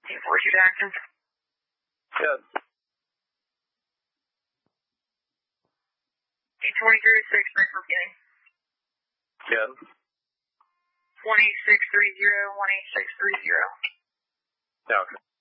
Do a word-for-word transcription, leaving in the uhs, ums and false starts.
Team forty-two action. Good. Team twenty-three six, break for beginning. Good. one eight six three zero, one eight six three zero. Yeah, okay.